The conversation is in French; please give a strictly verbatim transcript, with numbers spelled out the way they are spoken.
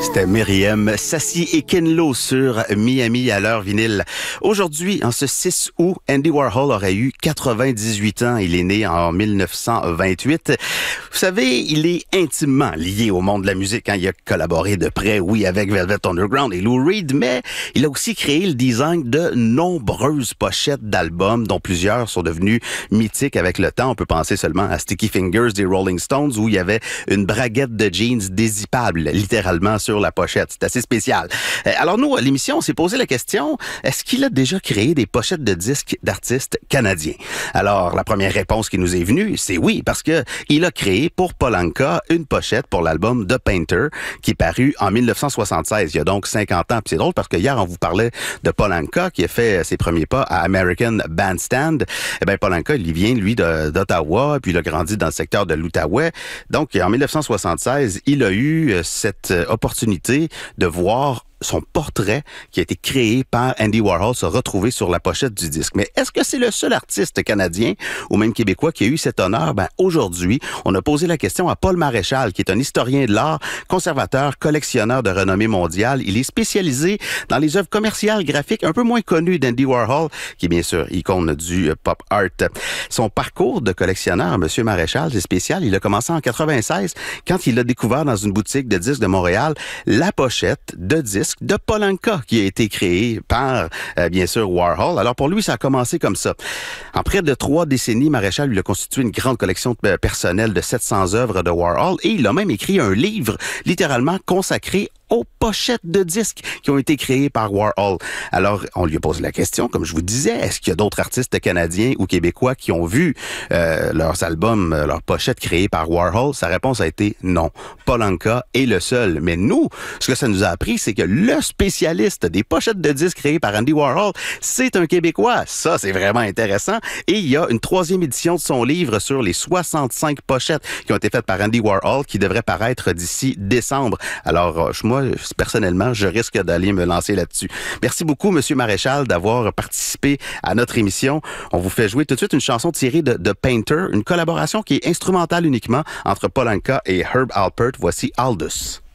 C'était Myriam Sassi et Ken Lo sur Miami à l'heure vinyle. Aujourd'hui, en ce six août, Andy Warhol aurait eu quatre-vingt-dix-huit ans. Il est né en mille neuf cent vingt-huit. Vous savez, il est intimement lié au monde de la musique. Hein. Il a collaboré de près, oui, avec Velvet Underground et Lou Reed, mais il a aussi créé le design de nombreuses pochettes d'albums, dont plusieurs sont devenus mythiques avec le temps. On peut penser seulement à Sticky Fingers des Rolling Stones, où il y avait une braguette de jeans dézippable, littéralement sur la pochette. C'est assez spécial. Alors nous, à l'émission, on s'est posé la question, est-ce qu'il a déjà créé des pochettes de disques d'artistes canadiens? Alors, la première réponse qui nous est venue, c'est oui, parce que il a créé pour Paul Anka une pochette pour l'album The Painter, qui est paru en mille neuf cent soixante-seize, il y a donc cinquante ans. Puis c'est drôle parce que hier, on vous parlait de Paul Anka, qui a fait ses premiers pas à American Bandstand. Eh bien, Paul Anka, il vient, lui, de, d'Ottawa, puis il a grandi dans le secteur de l'Outaouais. Donc, en mille neuf cent soixante-seize, il a eu cette opportunité de voir son portrait qui a été créé par Andy Warhol se retrouver sur la pochette du disque. Mais est-ce que c'est le seul artiste canadien ou même québécois qui a eu cet honneur? Ben, aujourd'hui, on a posé la question à Paul Maréchal, qui est un historien de l'art, conservateur, collectionneur de renommée mondiale. Il est spécialisé dans les œuvres commerciales graphiques un peu moins connues d'Andy Warhol, qui est bien sûr icône du pop art. Son parcours de collectionneur, Monsieur Maréchal, c'est spécial. Il a commencé en quatre-vingt-seize quand il a découvert dans une boutique de disques de Montréal la pochette de disques de Paul Anka qui a été créé par, euh, bien sûr, Warhol. Alors pour lui, ça a commencé comme ça. En près de trois décennies, Maréchal lui a constitué une grande collection de, personnelle de sept cents œuvres de Warhol et il a même écrit un livre littéralement consacré aux pochettes de disques qui ont été créées par Warhol. Alors, on lui a posé la question, comme je vous disais, est-ce qu'il y a d'autres artistes canadiens ou québécois qui ont vu euh, leurs albums, euh, leurs pochettes créées par Warhol? Sa réponse a été non. Paul Anka est le seul. Mais nous, ce que ça nous a appris, c'est que le spécialiste des pochettes de disques créées par Andy Warhol, c'est un Québécois. Ça, c'est vraiment intéressant. Et il y a une troisième édition de son livre sur les soixante-cinq pochettes qui ont été faites par Andy Warhol qui devrait paraître d'ici décembre. Alors, moi, Moi, personnellement, je risque d'aller me lancer là-dessus. Merci beaucoup, Monsieur Maréchal, d'avoir participé à notre émission. On vous fait jouer tout de suite une chanson tirée de The Painter, une collaboration qui est instrumentale uniquement entre Paul Anka et Herb Alpert. Voici Aldous.